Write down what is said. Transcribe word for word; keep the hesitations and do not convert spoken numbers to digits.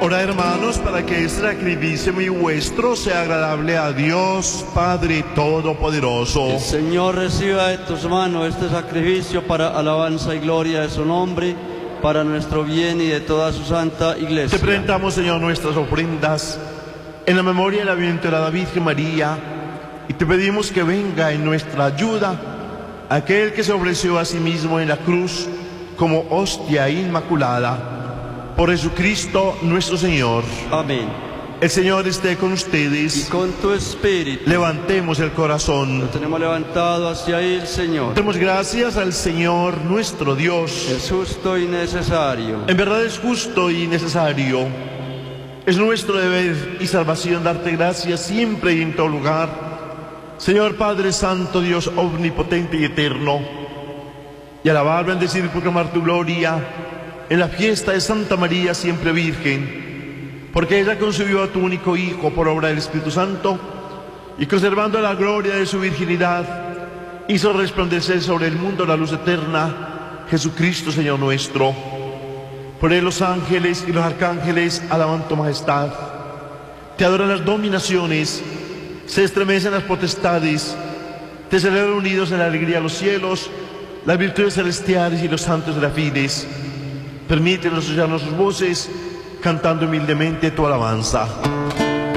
Ora, hermanos, para que este sacrificio muy vuestro sea agradable a Dios Padre Todopoderoso. El Señor reciba de tus manos este sacrificio para alabanza y gloria de su nombre, para nuestro bien y de toda su santa iglesia. Te presentamos, Señor, nuestras ofrendas en la memoria de la bienaventurada Virgen María, y te pedimos que venga en nuestra ayuda aquel que se ofreció a sí mismo en la cruz como hostia inmaculada. Por Jesucristo nuestro Señor. Amén. El Señor esté con ustedes. Y con tu espíritu. Levantemos el corazón. Lo tenemos levantado hacia el Señor. Demos gracias al Señor nuestro Dios. Es justo y necesario. En verdad es justo y necesario. Es nuestro deber y salvación darte gracias siempre y en todo lugar. Señor Padre Santo, Dios omnipotente y eterno. Y alabar, bendecir y proclamar tu gloria en la fiesta de Santa María siempre Virgen, porque ella concibió a tu único Hijo por obra del Espíritu Santo, y conservando la gloria de su virginidad, hizo resplandecer sobre el mundo la luz eterna, Jesucristo Señor nuestro. Por él los ángeles y los arcángeles alaban tu majestad. Te adoran las dominaciones, se estremecen las potestades, te celebran unidos en la alegría los cielos, las virtudes celestiales y los santos de la fides. Permítenos escuchar sus voces, cantando humildemente tu alabanza.